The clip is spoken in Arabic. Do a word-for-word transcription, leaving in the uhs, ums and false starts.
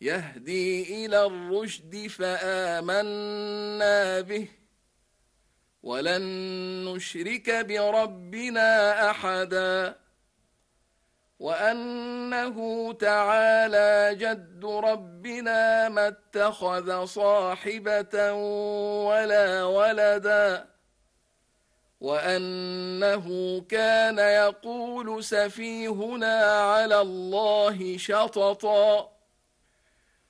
يهدي إلى الرشد فآمنا به ولن نشرك بربنا أحدا وأنه تعالى جد ربنا ما اتخذ صاحبة ولا ولدا وأنه كان يقول سفيهنا على الله شططا